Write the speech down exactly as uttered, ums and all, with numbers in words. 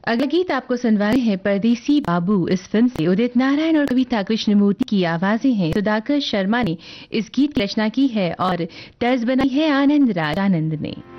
अगला गीत आपको सुनवाए हैं परदेसी बाबू। इस फिल्म से उदित नारायण और कविता कृष्णमूर्ति की आवाजें हैं। सुधाकर शर्मा ने इस गीत की रचना की है और तर्ज बनाई है आनंद राज आनंद ने।